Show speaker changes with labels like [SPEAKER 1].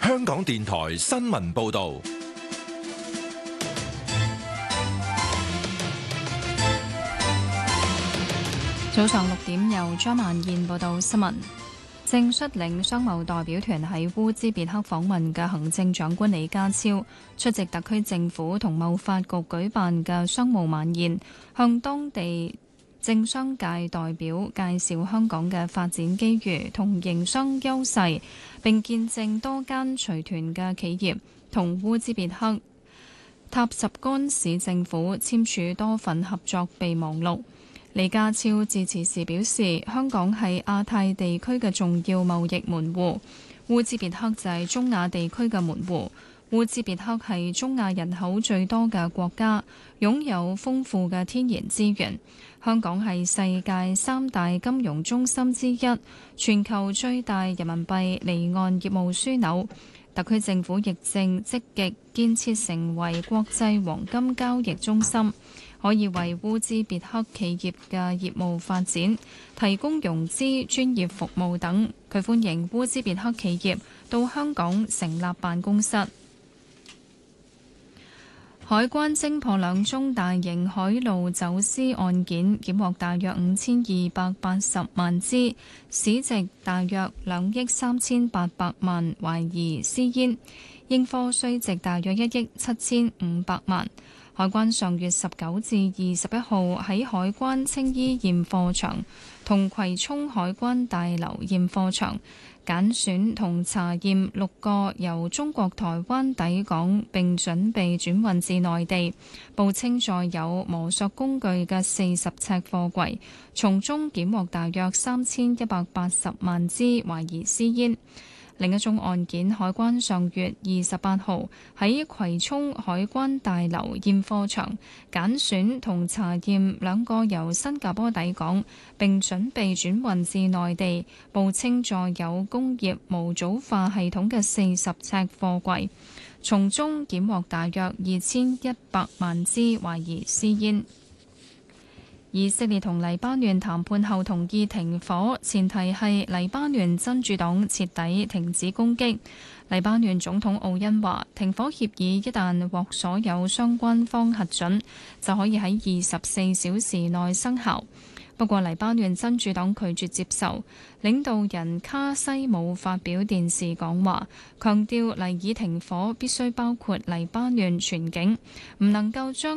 [SPEAKER 1] 香港電台新聞報道。
[SPEAKER 2] 早上6點，由張曼燕報道新聞。正率領商貿代表團喺烏茲別克訪問嘅行政長官李家超出席特區政府同貿發局舉辦嘅商務晚宴，向當地政商界代表介紹香港嘅發展機遇同營商優勢，並見證多間隨團嘅企業同烏茲別克塔什干市政府簽署多份合作備忘錄。李家超致辭時表示，香港係亞太地區嘅重要貿易門戶，烏茲別克就係中亞地區嘅門戶。烏茲別克係中亞人口最多嘅國家，擁有豐富嘅天然資源。香港係世界3大金融中心之一，全球最大人民幣離岸業務樞紐。特區政府亦正積極建設成為國際黃金交易中心，可以為烏茲別克企業嘅業務發展提供融資、專業服務等。佢歡迎烏茲別克企業到香港成立辦公室。海關偵破2宗大型海路走私案件，檢獲大約5280萬支，市值大約2億3800萬，懷疑私煙，應課稅值大約1億7500萬。海關上月19至21號喺海關青衣驗貨場同葵涌海關大樓驗貨場揀選同查驗6個由中國台灣抵港並準備轉運至內地，報稱載有磨塑工具嘅40尺貨櫃，從中檢獲大約3180萬支懷疑私煙。另一宗案件，海關上月28號喺葵涌海關大樓驗貨場揀選同查驗2個由新加坡抵港並準備轉運至內地，報稱載有工業模組化系統嘅40尺貨櫃，從中檢獲大約2100萬支懷疑私煙。以色列同黎巴嫩談判後同意停火，前提係黎巴嫩真主黨徹底停止攻擊。黎巴嫩總統奧恩話，停火協議一旦獲所有相關方核准，就可以喺24小時內生效。不過黎巴嫩真主黨拒絕接受，領導人卡西姆發表電視講話，強調黎以停火必須包括黎巴嫩全境，唔能夠將